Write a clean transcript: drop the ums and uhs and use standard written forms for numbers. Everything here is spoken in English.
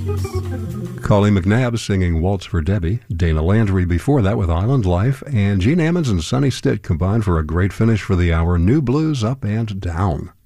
Colleen McNabb singing Waltz for Debbie. Dana Landry before that with Island Life. And Gene Ammons and Sonny Stitt combined for a great finish for the hour. New Blues, Up and Down.